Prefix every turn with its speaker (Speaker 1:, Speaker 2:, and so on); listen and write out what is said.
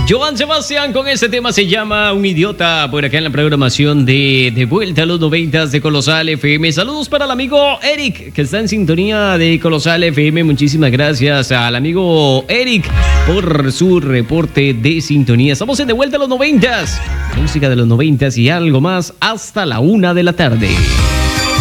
Speaker 1: Joan Sebastián con este tema se llama Un Idiota, por acá en la programación de Vuelta a los 90 de Colosal FM. Saludos para el amigo Eric, que está en sintonía de Colosal FM. Muchísimas gracias al amigo Eric por su reporte de sintonía. Estamos en De Vuelta a los 90, música de los 90 y algo más hasta la 1 de la tarde.